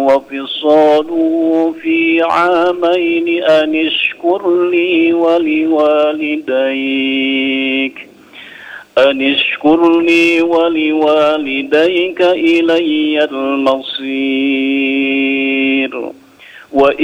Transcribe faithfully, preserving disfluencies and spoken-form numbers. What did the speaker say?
وفصاله في عامين أن اشكر لي ولوالديك أن اشكر لي ولوالديك إلي المصير وإن